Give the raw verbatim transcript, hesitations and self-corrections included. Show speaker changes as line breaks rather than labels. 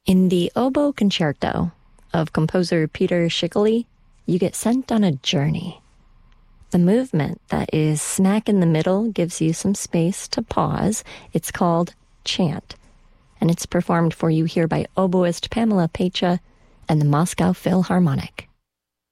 In the Oboe Concerto of composer Peter Schickele, you get sent on a journey. The movement that is smack in the middle gives you some space to pause. It's called chant, and it's performed for you here by oboist Pamela Pecha and the Moscow Philharmonic.